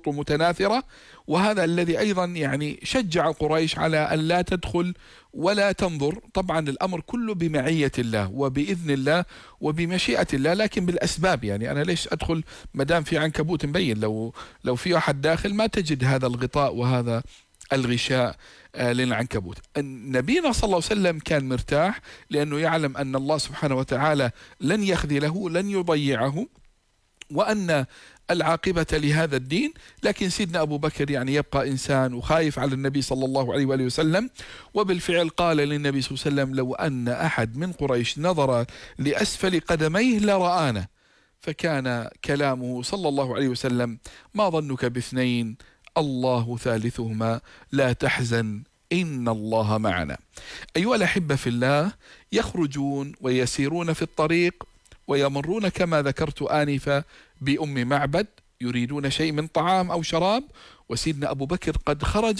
شروط متناثرة، وهذا الذي أيضا يعني شجع قريش على أن لا تدخل ولا تنظر. طبعا الأمر كله بمعية الله وبإذن الله وبمشيئة الله، لكن بالأسباب. يعني أنا ليش أدخل مدام في عنكبوت مبين؟ لو في أحد داخل ما تجد هذا الغطاء وهذا الغشاء للعنكبوت. نبينا صلى الله عليه وسلم كان مرتاح لأنه يعلم أن الله سبحانه وتعالى لن يخذله، لن يضيعه، وأن العاقبة لهذا الدين. لكن سيدنا أبو بكر يعني يبقى إنسان وخايف على النبي صلى الله عليه وآله وسلم، وبالفعل قال للنبي صلى الله عليه وسلم: لو أن أحد من قريش نظر لأسفل قدميه لرآنا. فكان كلامه صلى الله عليه وسلم: ما ظنك باثنين الله ثالثهما لا تحزن إن الله معنا. أيها الأحبة في الله، يخرجون ويسيرون في الطريق ويمرون كما ذكرت آنفا بأم معبد، يريدون شيء من طعام أو شراب، وسيدنا أبو بكر قد خرج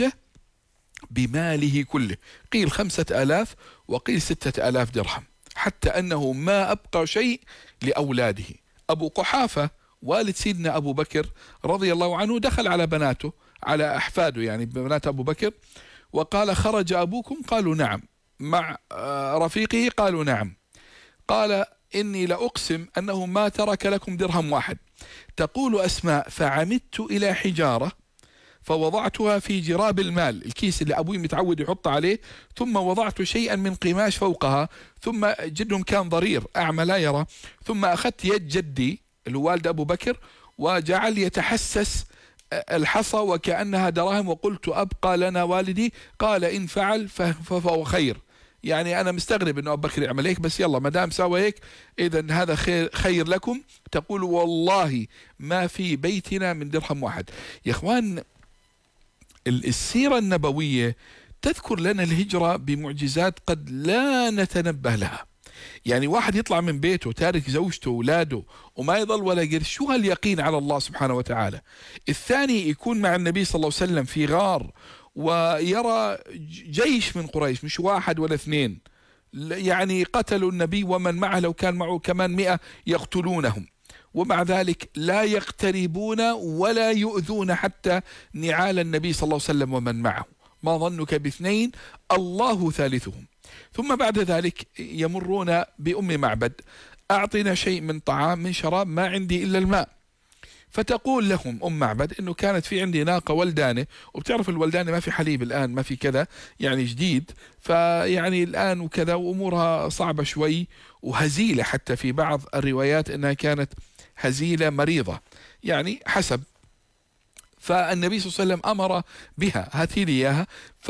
بماله كله، قيل 5000 وقيل 6000 درهم، حتى أنه ما أبقى شيء لأولاده. أبو قحافة والد سيدنا أبو بكر رضي الله عنه دخل على بناته، على أحفاده يعني بنات أبو بكر، وقال: خرج أبوكم؟ قالوا: نعم. مع رفيقه؟ قالوا: نعم. قال: إني لأقسم أنه ما ترك لكم درهم واحد. تقول أسماء: فعمدت إلى حجارة فوضعتها في جراب المال، الكيس اللي أبوي متعود يحط عليه، ثم وضعت شيئا من قماش فوقها، ثم جدهم كان ضرير أعمى لا يرى، ثم أخذت يد جدي اللي هو والد أبو بكر وجعل يتحسس الحصى وكأنها دراهم، وقلت: أبقى لنا والدي؟ قال: إن فعل فهو خير. يعني أنا مستغرب أنه أبو بكر يعمل هيك، بس يلا ما دام سوى هيك إذن هذا خير لكم. تقول: والله ما في بيتنا من درهم واحد. يا إخوان، السيرة النبوية تذكر لنا الهجرة بمعجزات قد لا نتنبه لها. يعني واحد يطلع من بيته تارك زوجته وأولاده وما يضل ولا قرش، شو هاليقين على الله سبحانه وتعالى. الثاني يكون مع النبي صلى الله عليه وسلم في غار ويرى جيش من قريش، مش واحد ولا اثنين، يعني قتلوا النبي ومن معه، لو كان معه كمان 100 يقتلونهم، ومع ذلك لا يقتربون ولا يؤذون حتى نعال النبي صلى الله عليه وسلم ومن معه. ما ظنك باثنين الله ثالثهم. ثم بعد ذلك يمرون بأم معبد: أعطنا شيء من طعام من شراب، ما عندي إلا الماء. فتقول لهم أم معبد: إنه كانت في عندي ناقة ولدانة، وبتعرف الولدانة ما في حليب الآن، ما في كذا، يعني جديد، فيعني الآن وكذا، وأمورها صعبة شوي وهزيلة، حتى في بعض الروايات أنها كانت هزيلة مريضة، يعني حسب. فالنبي صلى الله عليه وسلم أمر بها: هاتي لي إياها.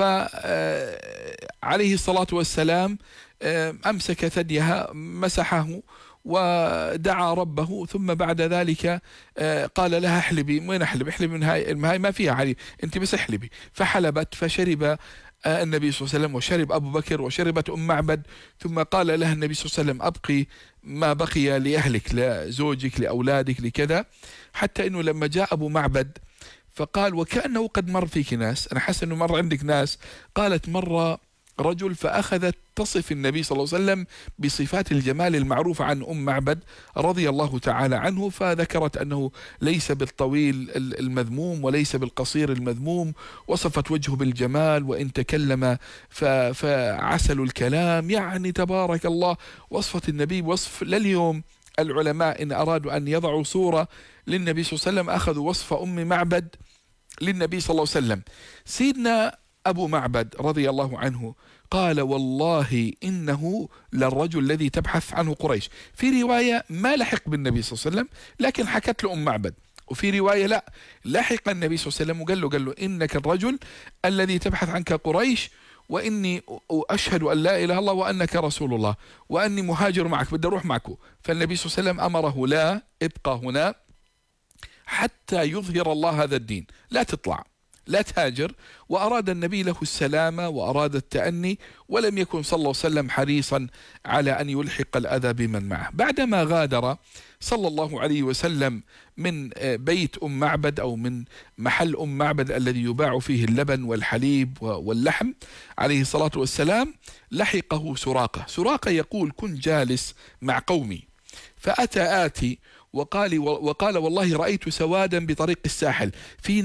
فعليه الصلاة والسلام أمسك ثديها مسحه ودعا ربه، ثم بعد ذلك قال لها: احلبي. وين احلب؟ احلبي من هاي ما فيها حليب، انت بس احلبي. فحلبت، فشرب النبي صلى الله عليه وسلم وشرب أبو بكر وشربت أم معبد. ثم قال لها النبي صلى الله عليه وسلم: أبقي ما بقي لأهلك، لزوجك، لأولادك، لكذا. حتى أنه لما جاء أبو معبد فقال: وكأنه قد مر فيك ناس، أنا حاسس أنه مر عندك ناس. قالت: مر رجل، فأخذت تصف النبي صلى الله عليه وسلم بصفات الجمال المعروفة عن أم معبد رضي الله تعالى عنه، فذكرت أنه ليس بالطويل المذموم وليس بالقصير المذموم، وصفت وجهه بالجمال، وإن تكلم فعسل الكلام، يعني تبارك الله. وصفت النبي وصف لليوم العلماء إن أرادوا أن يضعوا صورة للنبي صلى الله عليه وسلم أخذوا وصف أم معبد للنبي صلى الله عليه وسلم. سيدنا أبو معبد رضي الله عنه قال: والله إنه للرجل الذي تبحث عنه قريش. في رواية ما لحق بالنبي صلى الله عليه وسلم، لكن حكت له أم معبد. وفي رواية لا، لحق النبي صلى الله عليه وسلم وقال له إنك الرجل الذي تبحث عنك قريش، وإني أشهد أن لا إله إلا الله وأنك رسول الله، وأني مهاجر معك، بدي أروح معك. فالنبي صلى الله عليه وسلم أمره: لا، ابقى هنا حتى يظهر الله هذا الدين، لا تطلع، لا تهاجر. وأراد النبي له السلامة وأراد التأني، ولم يكن صلى الله عليه وسلم حريصا على أن يلحق الأذى بمن معه. بعدما غادر صلى الله عليه وسلم من بيت أم معبد أو من محل أم معبد الذي يباع فيه اللبن والحليب واللحم عليه الصلاة والسلام، لحقه سراقة يقول: كنت جالس مع قومي فأتى آتي وقال والله رأيت سوادا بطريق الساحل، في